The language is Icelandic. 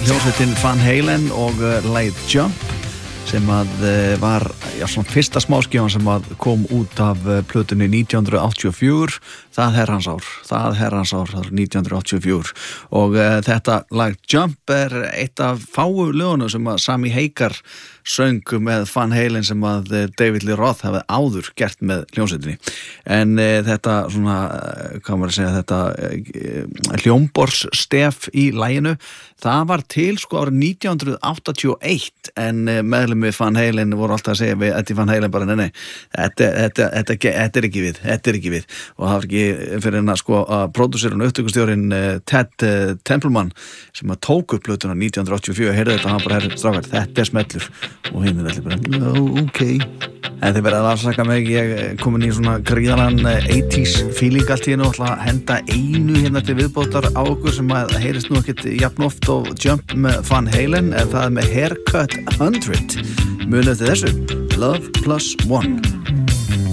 hljómsveitin Van Halen og lagið Jump sem að var svona fyrsta smáskífan sem að kom út af plötunni 1984. Það herrans ár, það er 1984 og þetta lag Jump eitt af fáu lögunum sem að Sammy Hagar söng með Van Halen sem að David Lee Roth hefði áður gert með hljómsveitinni. En þetta svona, hvað maður að segja, þetta hljómborðsstef í laginu, það var til sko árið 1981 en meðlumir Van Halen voru alltaf að segja við Eddie Van Halen bara nei, þetta er ekki við og það var ekki fyrir hennar sko að pródúserinn og upptökustjórinn Ted Templeman sem að tók upp plötuna 1984 heyrði þetta hann bara strákar, þetta er smellur og hinn allir bara, ok en þið verið að afsaka mig, ég komin í svona gríðanan 80s feeling allt í hennu og ætla að henda einu hérna til viðbótar á okkur sem að heyrist nú ekkert jafn oft og Jump með Van Halen en það er með Haircut 100 munið til þessu Love Plus One